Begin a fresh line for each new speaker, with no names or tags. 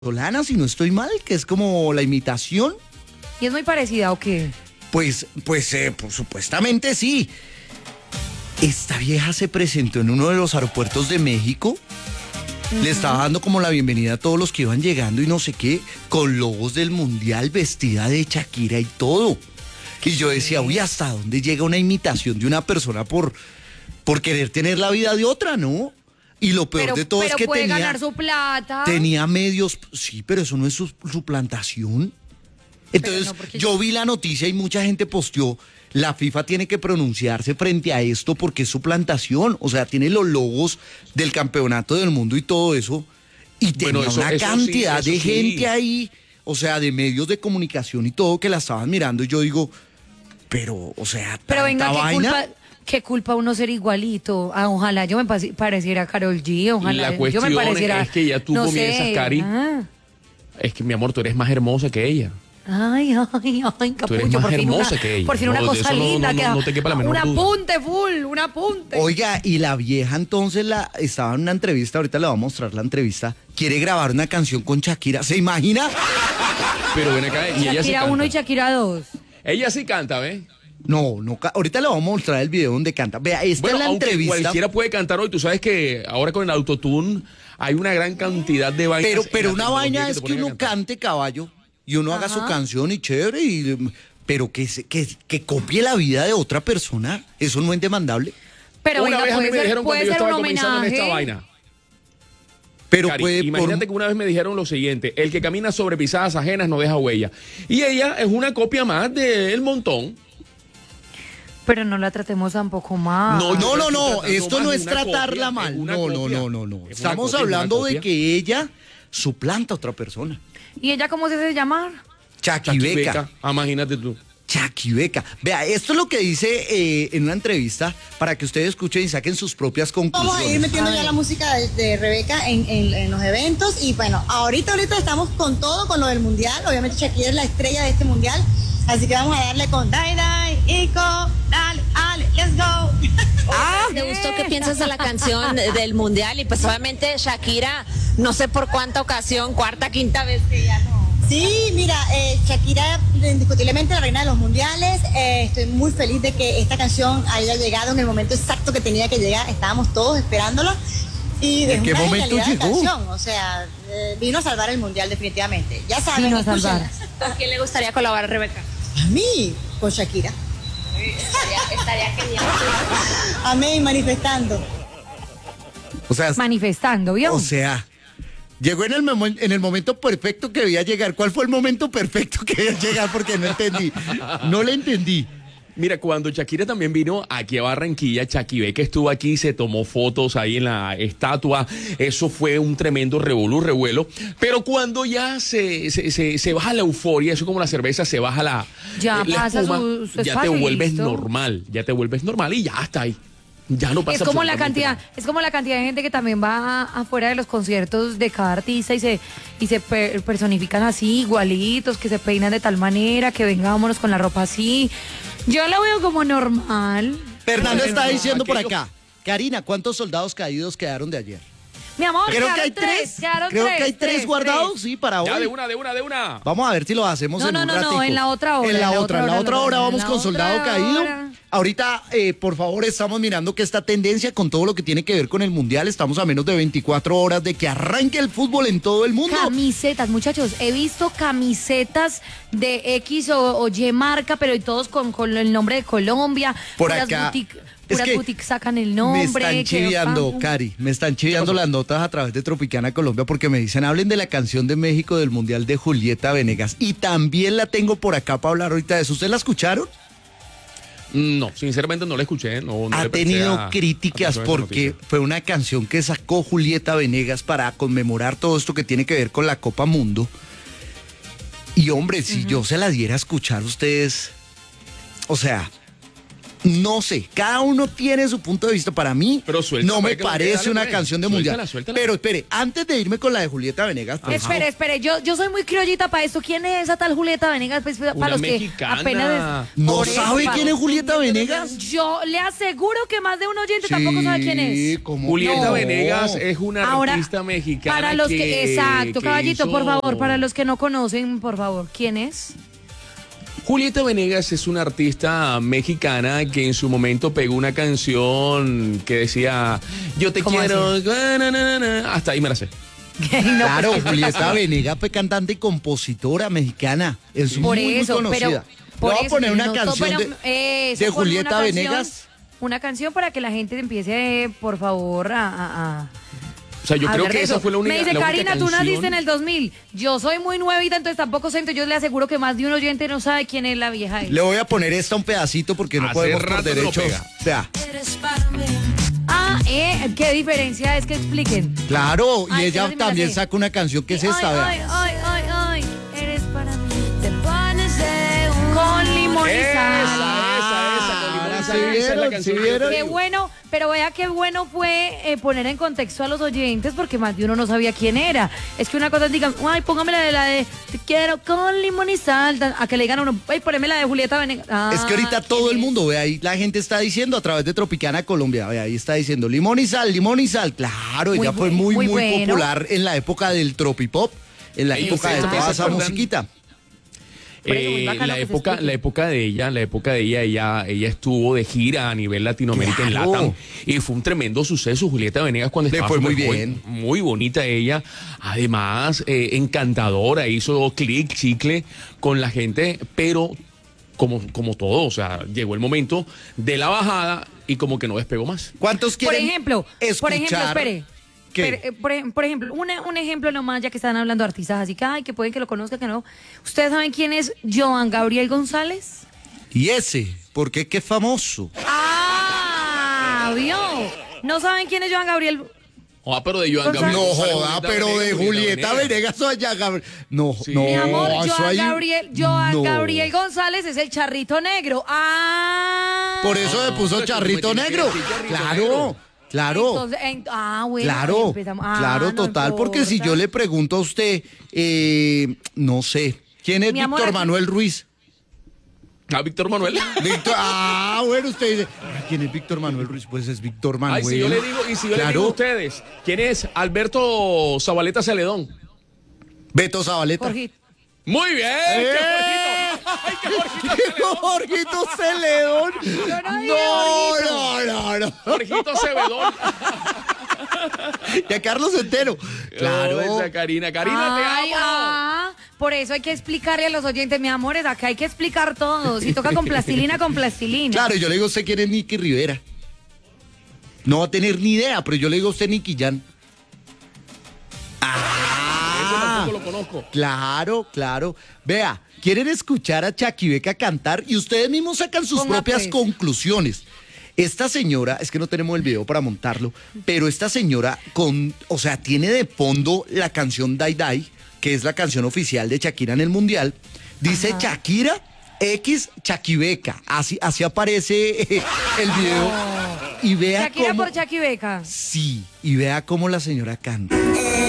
venezolana, si no estoy mal, que es como la imitación.
¿Y es muy parecida o qué?
Pues supuestamente sí. Esta vieja se presentó en uno de los aeropuertos de México. Le estaba dando como la bienvenida a todos los que iban llegando y no sé qué, con logos del Mundial, vestida de Shakira y todo. Y yo decía, uy, ¿hasta dónde llega una imitación de una persona por querer tener la vida de otra, no? Y lo peor de todo es que
puede ganar su plata.
tenía medios, sí, pero eso no es suplantación. Entonces,
no, porque
yo vi la noticia y mucha gente posteó, la FIFA tiene que pronunciarse frente a esto porque es suplantación. O sea, tiene los logos del campeonato del mundo y todo eso. Y tenía una cantidad de gente ahí, o sea, de medios de comunicación y todo, que la estaban mirando. Y yo digo, pero, o sea,
Pero venga,
¿tanta vaina?
¿qué culpa uno ser igualito? Ah, ojalá yo me pareciera a Karol G, ojalá
la cuestión
yo me pareciera,
es que ya tú comienzas, Cari. Es que, mi amor, tú eres más hermosa que ella.
Ay, Capucho,
tú eres más hermosa que ella.
Por fin una cosa linda.
No te quepa la menor
un
duda.
apunte full, un apunte.
Oiga, y la vieja entonces estaba en una entrevista, ahorita le voy a mostrar la entrevista, quiere grabar una canción con Shakira, ¿se imagina?
Pero ven acá, y ella sí
Shakira
canta.
1 y Shakira 2.
Ella sí canta, ¿ves?
No, ahorita le vamos a mostrar el video donde canta. Vea, esta es la
aunque
entrevista.
cualquiera puede cantar hoy. Tú sabes que ahora con el autotune hay una gran cantidad de vainas.
Pero una vaina es que uno cante, caballo, y uno haga su canción y chévere, pero que copie la vida de otra persona, eso no es demandable.
Pero
Una
venga,
vez a mí me dijeron cuando yo estaba
un
comenzando en esta
homenaje.
vaina.
Pero
Cari, imagínate que una vez me dijeron lo siguiente: el que camina sobre pisadas ajenas no deja huella. Y ella es una copia más del montón.
Pero no la tratemos tampoco mal.
No, esto no es tratarla mal. No. Estamos hablando de que ella suplanta a otra persona.
¿Y ella cómo se hace llamar?
Chaquibeca.
Imagínate tú.
Chaquibeca. Vea, esto es lo que dice en una entrevista para que ustedes escuchen y saquen sus propias conclusiones.
Vamos a ir metiendo ya la música de Rebeca en los eventos y bueno, ahorita estamos con todo, con lo del mundial. Obviamente Shakira es la estrella de este mundial, así que vamos a darle con Dai Dai, Ico, dale, let's go.
¿Te gustó? ¿Qué piensas de la canción del mundial? Y pues obviamente Shakira, no sé por cuánta ocasión, cuarta, quinta vez que ya no.
Sí, mira, Shakira indiscutiblemente la reina de los mundiales. Estoy muy feliz de que esta canción haya llegado en el momento exacto que tenía que llegar. Estábamos todos esperándolo. Y de
¿En qué
una
momento
genialidad de
llegó?
canción, o sea, vino a salvar el mundial definitivamente. Ya saben,
Vino a salvar.
escúchenla.
¿Con quién le gustaría colaborar, Rebeca?
A mí, con Shakira.
Estaría genial.
Amén, manifestando.
O sea,
Manifestando, ¿vio?
o sea, llegó en el momento perfecto que debía llegar. ¿Cuál fue el momento perfecto que debía llegar? Porque no entendí. No le entendí.
Mira, cuando Shakira también vino aquí a Barranquilla, Chaquibeca estuvo aquí, se tomó fotos ahí en la estatua, eso fue un tremendo revuelo, pero cuando ya se baja la euforia, eso como la cerveza, se baja la
pasa
espuma,
su
ya te
espacio y
vuelves
listo.
normal, y ya está ahí. Ya no pasa
Es como la
absolutamente
cantidad,
nada.
es como la cantidad de gente que también va afuera de los conciertos de cada artista y se personifican así, igualitos, que se peinan de tal manera, que vengámonos con la ropa así. Yo la veo como normal.
Fernando está
Bueno,
diciendo por
aquello-
acá. Karina, ¿cuántos soldados caídos quedaron de ayer?
Mi amor,
Creo que
quedaron
hay tres.
quedaron
Creo que hay
tres
tres guardados, sí, para
Ya,
hoy.
de una.
Vamos a ver si lo hacemos en un ratico.
En la otra hora.
En la otra hora vamos
en la
con soldado
otra
caído.
hora.
Ahorita, por favor, estamos mirando que esta tendencia con todo lo que tiene que ver con el Mundial, estamos a menos de 24 horas de que arranque el fútbol en todo el mundo.
Camisetas, muchachos, he visto camisetas de X o Y marca, pero todos con el nombre de Colombia.
Por
puras
acá.
Puras
que
boutiques sacan el nombre.
Me están
que
chiviando,
fan.
Cari, me están chiviando las notas a través de Tropicana Colombia porque me dicen, hablen de la canción de México del Mundial de Julieta Venegas. Y también la tengo por acá para hablar ahorita de eso. ¿Ustedes la escucharon?
No, sinceramente no la escuché. No
Ha
le presté
tenido críticas
atención a esa
porque
noticia.
fue una canción que sacó Julieta Venegas para conmemorar todo esto que tiene que ver con la Copa Mundo. Y hombre, si yo se la diera a escuchar ustedes, o sea, No sé, cada uno tiene su punto de vista. Para mí,
Pero suéltala,
no me
para que la
parece
dale,
una
pues.
canción de
Suéltala,
mundial.
suéltala.
Pero espere, antes de irme con la de Julieta Venegas, pues,
Espere, yo soy muy criollita para esto. ¿Quién es esa tal Julieta Venegas? Pues, para
Una
los que
mexicana.
apenas...
¿no
Por eso,
sabe
para-
quién es Julieta Venegas?
Yo le aseguro que más de un oyente tampoco sabe quién es.
¿cómo
Julieta
no?
Venegas es una
Ahora,
artista mexicana.
para los que, exacto,
que
caballito,
hizo-
por favor, para los que no conocen, por favor, ¿quién es?
Julieta Venegas es una artista mexicana que en su momento pegó una canción que decía yo te
¿Cómo
quiero, na, na, na, na. Hasta ahí me la sé.
No,
Claro,
pues,
Julieta Venegas fue cantante y compositora mexicana. Es
por
muy,
eso,
muy conocida.
por
Le voy a
eso,
poner una
no,
canción
pero,
de
eso, ponme
Julieta
una canción,
Venegas.
Una canción para que la gente empiece, por favor,
O sea, yo creo
hablar
que
de
esa
eso.
fue la única
Me dice,
la única
Karina, tú
canción.
naciste en el 2000. Yo soy muy nuevita, entonces tampoco sé. Entonces yo le aseguro que más de un oyente no sabe quién es la vieja esa.
Le voy a poner esta un pedacito porque no
Hace
podemos por
rato no
derechos.
pega.
Vea,
¿qué diferencia es que expliquen?
claro, y
Ay,
ella
esa sí me la
también
sé.
saca una canción que es esta,
Ay,
vea.
ay, eres para mí. Te pones de con limón y sal.
Esa, con limón y sal,
¿sí
esa es la
vieron?
canción
¿Sí
que yo te
vieron?
Qué
digo.
bueno, pero vea qué bueno fue poner en contexto a los oyentes porque más de uno no sabía quién era. Es que una cosa digan, ay, póngame la de te quiero con limón y sal, a que le digan a uno, ay, poneme la de Julieta Venegas.
Es que ahorita todo el mundo, ve ahí, la gente está diciendo a través de Tropicana Colombia, ve ahí está diciendo limón y sal. Claro,
Muy
ella fue
bu-
muy,
muy
muy
bueno.
popular en la época del tropipop, en la
Ey,
época de
¿ustedes también
toda
se
esa
acuerdan?
musiquita.
Por eso, muy bacano
la
que se
época,
explique.
la época de ella estuvo de gira a nivel Latinoamérica en
Claro.
LATAM y fue un tremendo suceso. Julieta Venegas cuando
Le
estaba
fue muy
súper
bien.
joven, muy bonita ella, además encantadora, hizo clic, chicle con la gente, pero como todo, o sea, llegó el momento de la bajada y como que no despegó más.
¿Cuántos
Por
quieren
ejemplo,
escuchar?
espere.
¿Qué?
Por ejemplo, un ejemplo nomás, ya que están hablando de artistas, así que, ay, que pueden que lo conozcan, que no. ¿Ustedes saben quién es Joan Gabriel González?
Y ese, porque qué famoso.
¿Vio? ¿No saben quién es Joan Gabriel?
Pero de Joan
González.
Gabriel.
No
González,
joda, pero de Julieta Venegas o allá, Gabriel. No,
Sí.
no,
Mi amor,
eso
Joan
ahí-
Joan
no.
Gabriel González es el charrito negro.
Por eso le puso
pero
charrito
tiene que
negro.
decir charrito
Claro,
negro.
claro.
Entonces, bueno,
Claro,
empezamos.
claro,
No
total, porque si
importa.
yo le pregunto a usted, no sé, ¿quién es
Mi amor,
Víctor
aquí-
Manuel Ruiz?
Víctor Manuel.
Víctor, bueno, usted dice, ¿quién es Víctor Manuel Ruiz? Pues es Víctor Manuel.
Ay, si yo le digo, y si yo le digo a ustedes, ¿quién es Alberto Zabaleta Celedón?
Beto Zabaleta.
Jorgito.
Muy bien,
¡Eh!
qué Jorgito. Ay, qué
Jorgito Celedón.
Yo no dije
No.
Jorgito Cebedón.
Y a Carlos Entero. Claro.
Oh, esa Karina, te
Ay,
amo.
por eso hay que explicarle a los oyentes, mi amores, acá hay que explicar todo. Si toca con plastilina, con plastilina.
Claro, yo le digo a usted quién es Nicky Rivera. No va a tener ni idea, pero yo le digo a usted Nicky Jan.
Eso tampoco lo conozco.
Claro. Vea, quieren escuchar a Chaquibeca cantar y ustedes mismos sacan sus
Ponga,
propias
pues.
conclusiones. Esta señora, es que no tenemos el video para montarlo, pero esta señora tiene de fondo la canción Dai Dai, que es la canción oficial de Shakira en el Mundial. Dice Shakira X Chaquibeca. Así aparece el video. Y vea
Shakira
cómo.
por Chaquibeca.
Sí, y vea cómo la señora canta.